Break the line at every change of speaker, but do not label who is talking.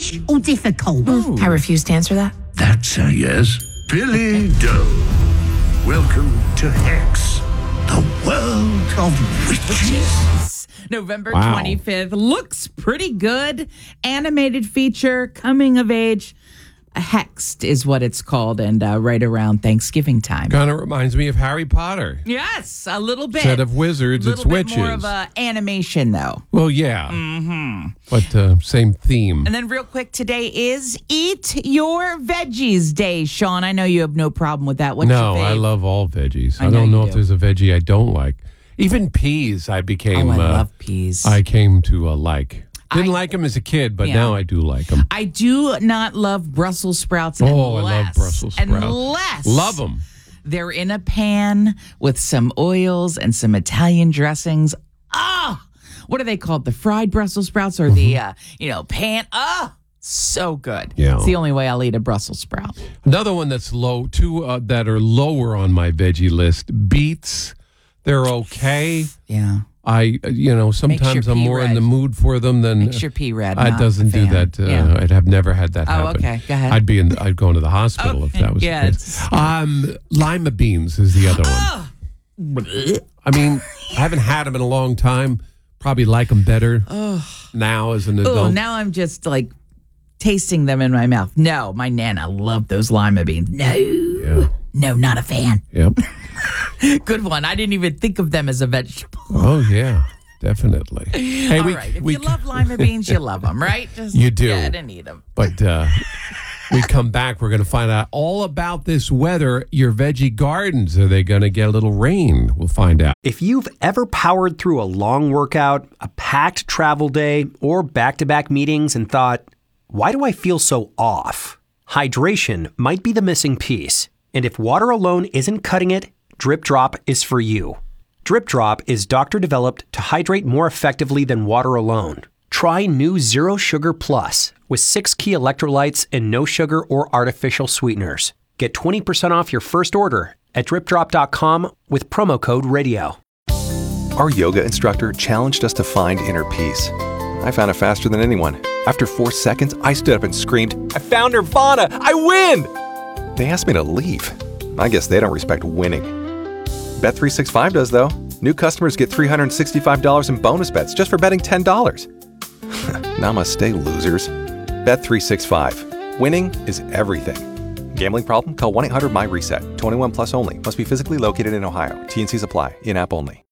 English or difficult?
I refuse to answer that.
That's a yes. Billy Doe. Welcome to Hex, the world of witches.
November
Wow.
25th. Looks pretty good. Animated feature, coming of age. Hexed is what it's called, and right around Thanksgiving time.
Kind of reminds me of Harry Potter.
Yes, a little bit.
Instead of wizards, it's
little bit
witches.
more of a animation, though.
Well, yeah. Mm-hmm. But same theme.
And then real quick, today is Eat Your Veggies Day. Sean, I know you have no problem with that. What's
No,
your fave?
I love all veggies.
I
I
know
don't
you
know
do.
if there's a veggie I don't like. Even peas, I became.
I love peas.
I came to like. Didn't like them as a kid, but
Yeah.
now I do like them.
I do not love Brussels sprouts.
Oh,
unless,
I love Brussels sprouts.
Unless
Love them.
they're in a pan with some oils and some Italian dressings. What are they called? The fried Brussels sprouts or the pan? So good.
Yeah.
It's the only way I'll eat a Brussels sprout.
Another one that's low, two that are lower on my veggie list. Beets, they're okay.
Yeah.
Sometimes I'm
pea
more in
red.
the mood for them than.
Makes your pea red.
It
not
doesn't
a
do
fan.
that.
Yeah.
I'd have never had that
Oh,
happen.
okay. Go ahead.
I'd go into the hospital if that was
Yeah,
the case. Lima beans is the other one. I mean, I haven't had them in a long time. Probably like them better now as an adult.
Oh, now I'm just like tasting them in my mouth. No, my Nana loved those lima beans. No.
Yeah.
No, not a fan.
Yep.
Good one. I didn't even think of them as a vegetable.
Oh yeah, definitely. Hey,
All right. If you love lima beans, you love them, right? Just
You do.
get and eat them.
But we come back, we're going to find out all about this weather. Your veggie gardens, are they going to get a little rain? We'll find out.
If you've ever powered through a long workout, a packed travel day, or back-to-back meetings and thought, why do I feel so off? Hydration might be the missing piece. And if water alone isn't cutting it, Drip Drop is for you. Drip Drop is doctor-developed to hydrate more effectively than water alone. Try new Zero Sugar Plus with 6 key electrolytes and no sugar or artificial sweeteners. Get 20% off your first order at dripdrop.com with promo code RADIO.
Our yoga instructor challenged us to find inner peace. I found it faster than anyone. After 4 seconds, I stood up and screamed, "I found Nirvana! I win!" They asked me to leave. I guess they don't respect winning. Bet365 does, though. New customers get $365 in bonus bets just for betting $10. Namaste, losers. Bet365. Winning is everything. Gambling problem? Call 1-800-MY-RESET. 21 plus only. Must be physically located in Ohio. T&Cs apply. In-app only.